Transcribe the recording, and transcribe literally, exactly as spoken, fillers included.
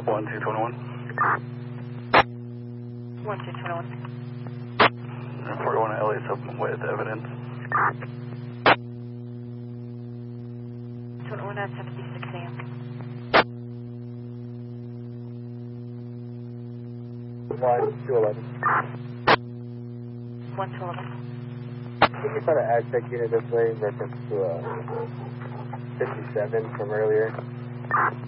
one two twenty-one. one two twenty-one. Report going to L A Sub with evidence. twenty-one at seventy-six A M. one two eleven. one two eleven. Can you find an ad check unit this way in reference to uh, fifty-seven from earlier?